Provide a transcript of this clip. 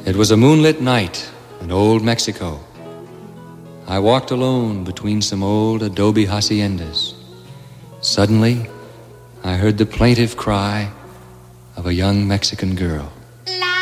It was a moonlit night in old Mexico. I walked alone between some old adobe haciendas. Suddenly, I heard the plaintive cry of a young Mexican girl.